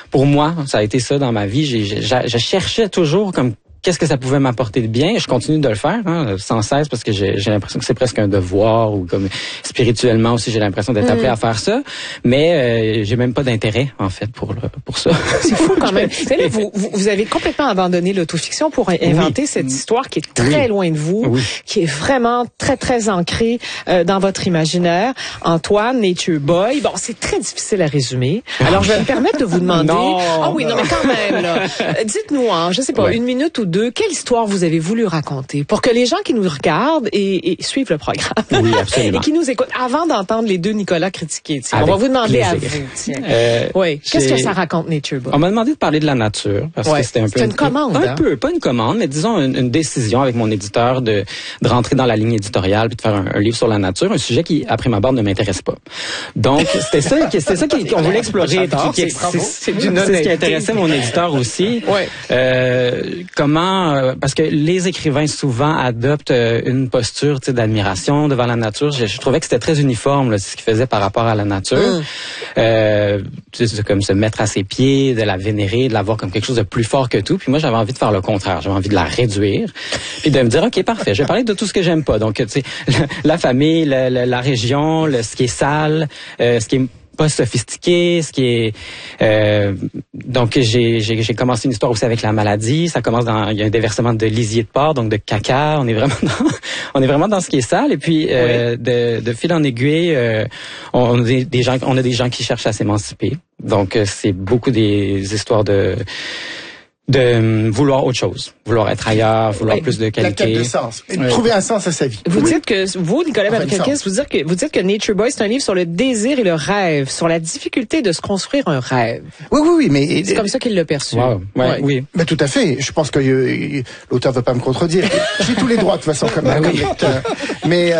pour moi, ça a été ça dans ma vie. Je cherchais toujours comme qu'est-ce que ça pouvait m'apporter de bien. Je continue de le faire sans cesse parce que j'ai l'impression que c'est presque un devoir ou comme spirituellement aussi j'ai l'impression d'être appelé à faire ça. Mais j'ai même pas d'intérêt en fait pour ça. C'est fou quand même. Mais là, vous avez complètement abandonné l'autofiction pour inventer cette histoire qui est très loin de vous, qui est vraiment très très ancrée dans votre imaginaire. Antoine, Nature Boy. Bon, c'est très difficile à résumer. Alors je vais me permettre de vous demander. Non. Ah oui, non mais quand même là. Dites-nous je sais pas, une minute ou deux, quelle histoire vous avez voulu raconter pour que les gens qui nous regardent et suivent le programme et qui nous écoutent avant d'entendre les deux Nicolas critiquer. On va vous demander à vous. Qu'est-ce que ça raconte Nature Boy? On m'a demandé de parler de la nature parce que c'était un peu une commande. Un peu, pas une commande, mais disons une décision avec mon éditeur de rentrer dans la ligne éditoriale puis de faire un livre sur la nature, un sujet qui après ma barre ne m'intéresse pas. Donc c'était ça qu'on voulait explorer. C'est ce qui intéressait mon éditeur aussi. Comment parce que les écrivains souvent adoptent une posture d'admiration devant la nature. Je trouvais que c'était très uniforme ce qu'ils faisaient par rapport à la nature. C'est comme se mettre à ses pieds, de la vénérer, de la voir comme quelque chose de plus fort que tout. Puis moi, j'avais envie de faire le contraire. J'avais envie de la réduire. Puis de me dire, OK, parfait, je vais parler de tout ce que j'aime pas. Donc, tu sais, la famille, la région, ce qui est sale, ce qui est pas sophistiqué, ce qui est donc j'ai commencé une histoire aussi avec la maladie. Ça commence il y a un déversement de lisier de porc, donc de caca. On est vraiment dans ce qui est sale. Et puis de fil en aiguille, on a des gens qui cherchent à s'émanciper. Donc c'est beaucoup des histoires de vouloir autre chose, vouloir être ailleurs, vouloir plus de qualité. La quête de sens. Trouver un sens à sa vie. Vous dites que, vous, Nicolas Mavrikakis, vous dites que Nature Boy, c'est un livre sur le désir et le rêve, sur la difficulté de se construire un rêve. Oui, mais... C'est comme ça qu'il l'a perçu. Wow. Oui. Mais tout à fait. Je pense que l'auteur ne veut pas me contredire. J'ai tous les droits, de toute façon, comme lecteur. Mais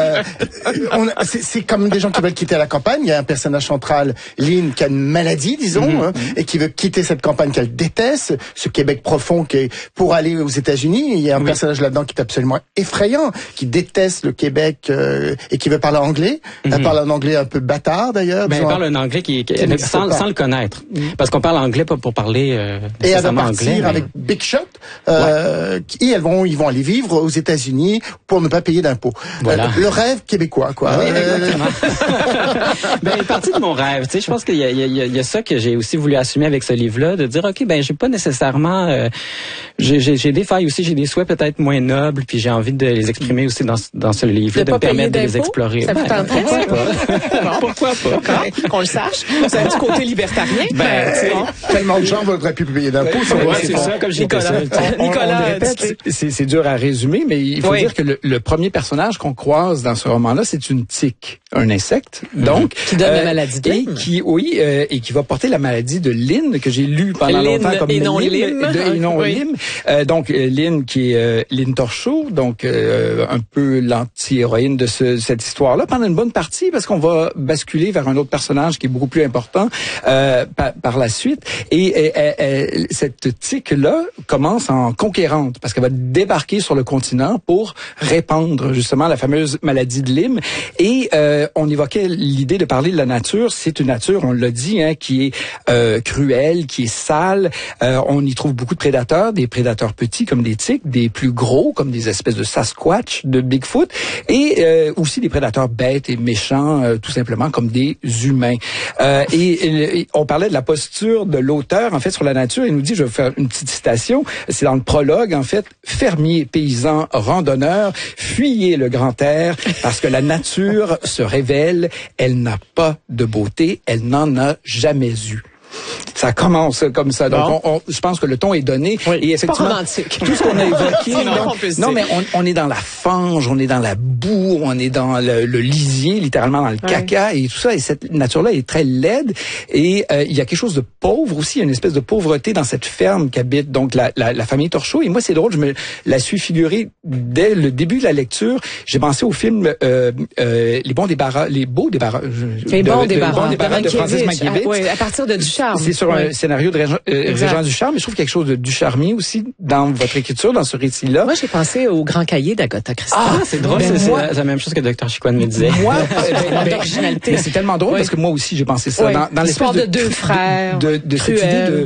c'est comme des gens qui veulent quitter la campagne. Il y a un personnage central, Lynn, qui a une maladie, disons, et qui veut quitter cette campagne qu'elle déteste, ce Québec profond qui est pour aller aux États-Unis. Il y a un personnage là-dedans qui est absolument effrayant, qui déteste le Québec et qui veut parler anglais. Elle parle un anglais un peu bâtard d'ailleurs. Elle parle un anglais sans le connaître. Parce qu'on parle anglais pas pour parler et elle va partir anglais, avec Big Shot et ils vont aller vivre aux États-Unis pour ne pas payer d'impôts. Voilà. Le rêve québécois, quoi. Oui, exactement. Une partie de mon rêve, tu sais, je pense qu'il y a ça que j'ai aussi voulu assumer avec ce livre-là, de dire OK, j'ai pas nécessairement j'ai des failles aussi, j'ai des souhaits peut-être moins nobles, puis j'ai envie de les exprimer aussi dans ce livre, de me permettre de les explorer. Ça vous tenterait? Pourquoi pas? Qu'on le sache. C'est un petit côté libertarien. Tellement de gens voudraient plus payer d'impôts. C'est ça, comme Nicolas. On répète, c'est dur à résumer, mais il faut dire que le premier personnage qu'on croise dans ce roman-là, c'est une tique, un insecte, donc qui donne la maladie de Lyme. Et qui va porter la maladie de Lynn, que j'ai lu pendant longtemps comme Lyme. Donc Lynn qui est Lynn Torchot, donc un peu l'anti-héroïne de cette histoire-là pendant une bonne partie, parce qu'on va basculer vers un autre personnage qui est beaucoup plus important par la suite. Et cette tique-là commence en conquérante, parce qu'elle va débarquer sur le continent pour répandre justement la fameuse maladie de Lyme. Et on évoquait l'idée de parler de la nature. C'est une nature, on l'a dit, qui est cruelle, qui est sale. On y trouve beaucoup de prédateurs, des prédateurs petits comme des tiques, des plus gros comme des espèces de Sasquatch, de Bigfoot, et aussi des prédateurs bêtes et méchants, tout simplement comme des humains. Et on parlait de la posture de l'auteur, en fait, sur la nature. Il nous dit, je vais faire une petite citation, c'est dans le prologue, en fait, « Fermiers, paysans, randonneurs, fuyez le grand air, parce que la nature se révèle, elle n'a pas de beauté, elle n'en a jamais eu. » Ça commence comme ça. Donc, je pense que le ton est donné. Oui, et effectivement, pas romantique. Tout ce qu'on a évoqué, mais on est dans la fange, on est dans la boue, on est dans le lisier, littéralement dans le caca et tout ça. Et cette nature-là est très laide. Et il y a quelque chose de pauvre aussi, il y a une espèce de pauvreté dans cette ferme qu'habite donc la famille Torchot. Et moi, c'est drôle, je me la suis figurée dès le début de la lecture. J'ai pensé au film Les Beaux Débarras de Francis Mankiewicz. À partir de Ducharme. C'est sur un scénario de Régent Ducharme, mais je trouve quelque chose de Ducharmien aussi dans votre écriture, dans ce récit-là. Moi, j'ai pensé au Grand Cahier d'Agatha Christie. C'est drôle, c'est la même chose que Dr. Chiquan me disait. Moi, mais c'est tellement drôle parce que moi aussi j'ai pensé ça dans l'histoire de deux frères, de cette idée